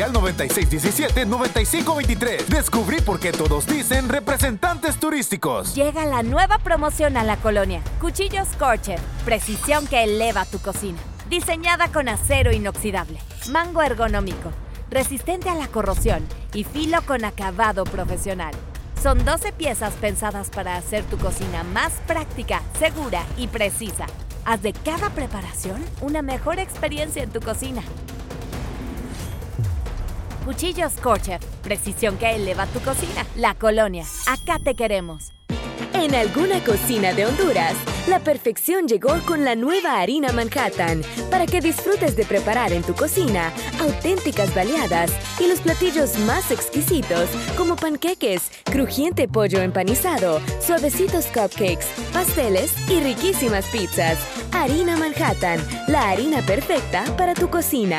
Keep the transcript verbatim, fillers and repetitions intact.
Al noventa y seis diecisiete, noventa y cinco veintitrés. Descubrí por qué todos dicen representantes turísticos. Llega la nueva promoción a la colonia. Cuchillos Scorcher. Precisión que eleva tu cocina. Diseñada con acero inoxidable. Mango ergonómico. Resistente a la corrosión. Y filo con acabado profesional. Son doce piezas pensadas para hacer tu cocina más práctica, segura y precisa. Haz de cada preparación una mejor experiencia en tu cocina. Cuchillos Scorcher, precisión que eleva tu cocina. La Colonia, acá te queremos. En alguna cocina de Honduras, la perfección llegó con la nueva harina Manhattan para que disfrutes de preparar en tu cocina auténticas baleadas y los platillos más exquisitos como panqueques, crujiente pollo empanizado, suavecitos cupcakes, pasteles y riquísimas pizzas. Harina Manhattan, la harina perfecta para tu cocina.